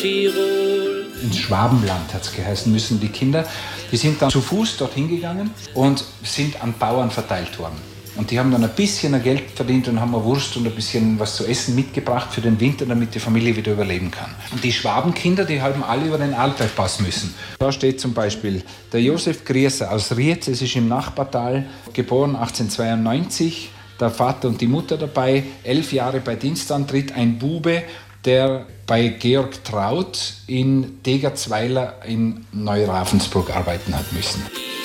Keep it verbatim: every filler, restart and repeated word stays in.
Tirol. Ins Schwabenland hat es geheißen, müssen die Kinder. Die sind dann zu Fuß dorthin gegangen und sind an Bauern verteilt worden. Und die haben dann ein bisschen Geld verdient und haben eine Wurst und ein bisschen was zu essen mitgebracht für den Winter, damit die Familie wieder überleben kann. Und die Schwabenkinder, die haben alle über den Alpeipass müssen. Da steht zum Beispiel der Josef Grieser aus Rietz, es ist im Nachbartal, geboren achtzehnhundertzweiundneunzig, der Vater und die Mutter dabei, elf Jahre bei Dienstantritt, ein Bube, der bei Georg Traut in Degerzweiler in Neuravensburg arbeiten hat müssen.